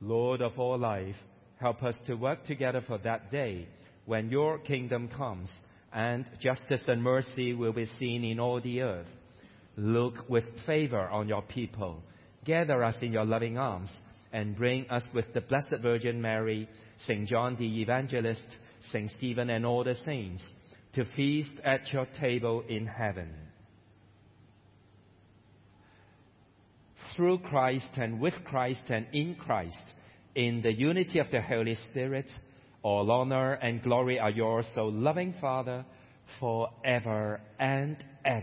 Lord of all life, help us to work together for that day when your kingdom comes and justice and mercy will be seen in all the earth. Look with favor on your people. Gather us in your loving arms and bring us with the Blessed Virgin Mary, St. John the Evangelist, St. Stephen and all the saints, to feast at your table in heaven. Through Christ and with Christ and in Christ, in the unity of the Holy Spirit, all honor and glory are yours, O loving Father, forever and ever.